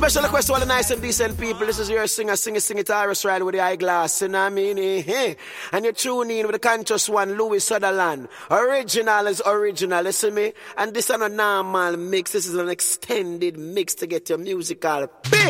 Special request to all the nice and decent people. This is your singer, sing it, Iris Riley with the eyeglass. You know what I mean? And you tune in with the conscious one, Louis Sutherland. Original is original, listen me. And this is not a normal mix. This is an extended mix to get your musical big.